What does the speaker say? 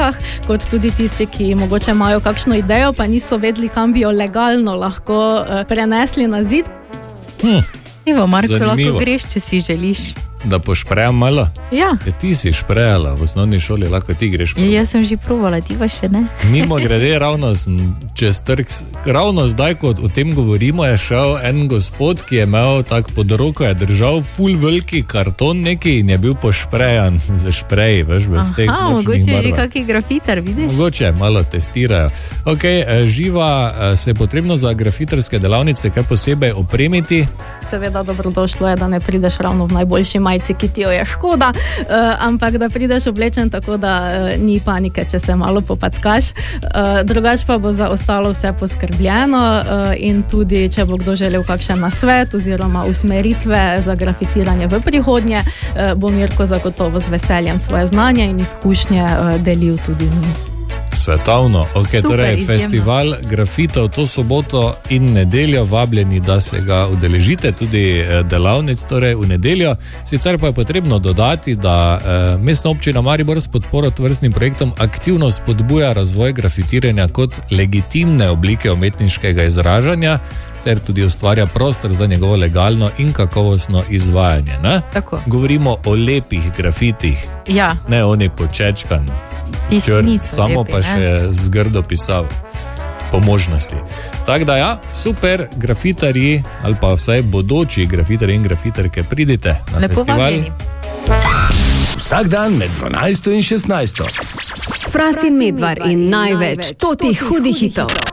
rokah, kot tudi tisti, ki mogoče imajo kakšno idejo, pa niso vedeli, kam bi jo legalno lahko prenesli na zid. Evo, Marko, Zanimivo. lahko greš, če si želiš. Da pošprejam malo? Ja. Ti si šprejala v osnovni šoli, lahko ti greš. Jaz sem že provala, ti pa še ne. Mimo grede, ravno čez trg, ravno zdaj, ko o tem govorimo, je šel en gospod, ki je imel tak pod roko, je držal ful veliki karton neki in je bil pošprejan z špreji, veš, v vseh Aha, močnih mogoče je že barvah. kakšen grafiter, vidiš? Mogoče malo testirajo. Ok, Živa, se je potrebno za grafiterske delavnice kaj posebej opremiti? Seveda dobrodošlo je, da ne prideš ravno v najboljši majici, ki ti jo je škoda, ampak da prideš oblečen tako, da ni panike, če se malo popackaš. Drugač pa bo za ostalo vse poskrbljeno in tudi, če bo kdo želel kakšen nasvet oziroma usmeritve za grafitiranje v prihodnje, bo Mirko zagotovo z veseljem svoje znanje in izkušnje delil tudi z njim. Svetovno, ok, Super, torej izjemno. festival grafitov to soboto in nedeljo, vabljeni, da se ga udeležite, tudi delavnic torej v nedeljo. Sicer pa je potrebno dodati, da Mestna občina Maribor s podporo tovrstnim projektom aktivno spodbuja razvoj grafitiranja kot legitimne oblike umetniškega izražanja ter tudi ustvarja prostor za njegovo legalno in kakovostno izvajanje. Ne? Tako. Govorimo o lepih grafitih, Ja, ne oni počečkan. tisti niso Samo lepi, pa ne? še zgrdo pisal po možnosti. Tako da ja, super grafitarji ali pa vsaj bodoči grafitarji in grafiterke, pridite na Lepo festival. vabljeni. Vsak dan med 12 in 16. Fras in Medvar in največ totih hudih hitov.